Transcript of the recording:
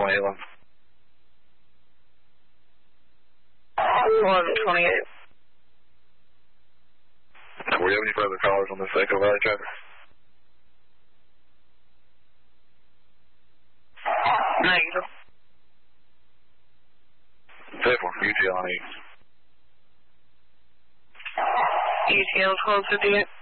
2811. 1128. Were you have any further callers on this Echo Valley traffic? Negative. Therefore, UTL on E. UTL 1258.